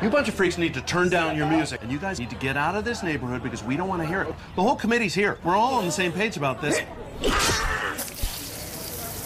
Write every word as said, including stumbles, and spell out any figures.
You bunch of freaks need to turn down your music, and you guys need to get out of this neighborhood because we don't want to hear it. The whole committee's here. We're all on the same page about this.